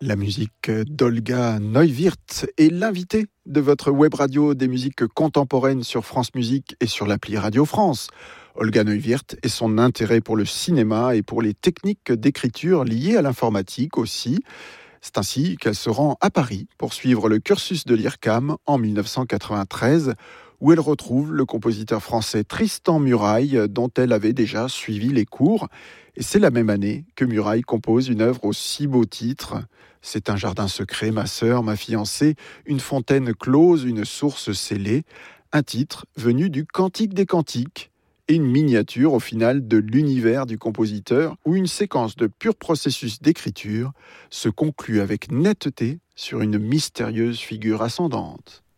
La musique d'Olga Neuwirth est l'invitée de votre web radio des musiques contemporaines sur France Musique et sur l'appli Radio France. Olga Neuwirth et son intérêt pour le cinéma et pour les techniques d'écriture liées à l'informatique aussi. C'est ainsi qu'elle se rend à Paris pour suivre le cursus de l'IRCAM en 1993, où elle retrouve le compositeur français Tristan Murail, dont elle avait déjà suivi les cours. Et c'est la même année que Murail compose une œuvre au si beau titre. C'est un jardin secret, ma sœur, ma fiancée, une fontaine close, une source scellée. Un titre venu du Cantique des Cantiques et une miniature au final de l'univers du compositeur où une séquence de pur processus d'écriture se conclut avec netteté sur une mystérieuse figure ascendante.